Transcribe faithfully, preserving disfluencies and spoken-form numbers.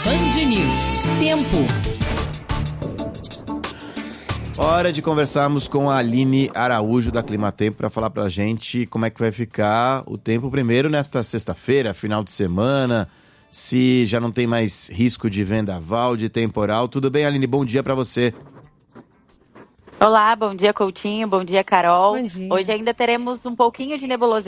Band News. Tempo. Hora de conversarmos com a Aline Araújo da Climatempo para falar pra gente como é que vai ficar o tempo primeiro nesta sexta-feira, final de semana, se já não tem mais risco de vendaval, de temporal. Tudo bem, Aline? Bom dia para você. Olá, bom dia, Coutinho, bom dia, Carol. Bom dia. Hoje ainda teremos um pouquinho de nebulosidade